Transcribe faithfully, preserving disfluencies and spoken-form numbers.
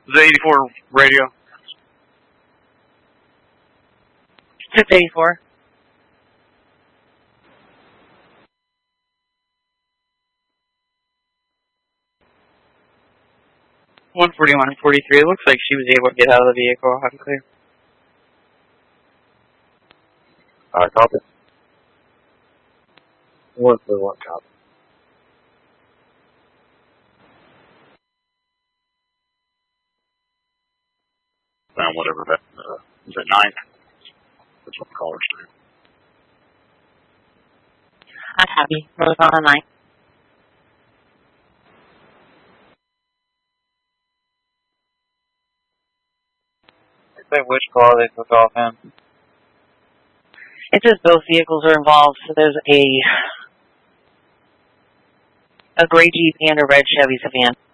The eighty-four radio. six eighty-four. one forty-one and forty-three. It looks like she was able to get out of the vehicle. I'm clear. Alright, copy. One for one copy. Um, whatever that, uh, is that nine? That's what the caller's saying. I'm happy. Rose on the nine. Say which car they took off in. It says both vehicles are involved, so there's a a gray Jeep and a red Chevy sedan.